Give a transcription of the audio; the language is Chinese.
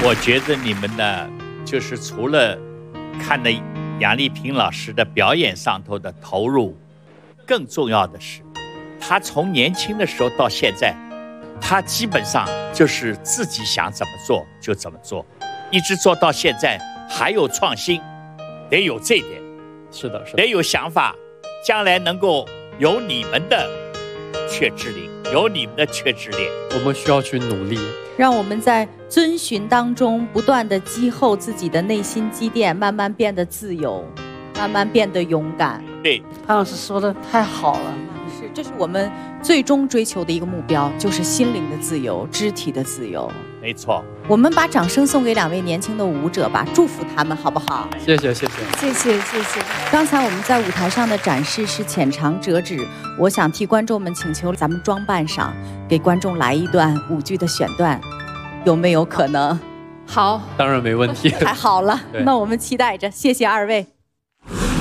我觉得你们呢，就是除了看了杨丽萍老师的表演上头的投入，更重要的是，她从年轻的时候到现在，她基本上就是自己想怎么做就怎么做，一直做到现在，还有创新，得有这一点。 是的，是的， 得有想法，将来能够有你们的雀之灵，有你们的雀之恋。 我们需要去努力， 让我们在遵循当中不断的积厚自己的内心积淀，慢慢变得自由，慢慢变得勇敢。 对， 潘老师说的太好了。 是，这是我们最终追求的一个目标，就是心灵的自由，肢体的自由。 没错。 我们把掌声送给2位年轻的舞者吧，祝福他们，好不好？ 谢谢，谢谢， 谢谢，谢谢。 刚才我们在舞台上的展示是浅尝辄止，我想替观众们请求咱们装扮上，给观众来一段舞剧的选段，有没有可能？ 好， 当然没问题。 太好了， 对， 那我们期待着，谢谢2位。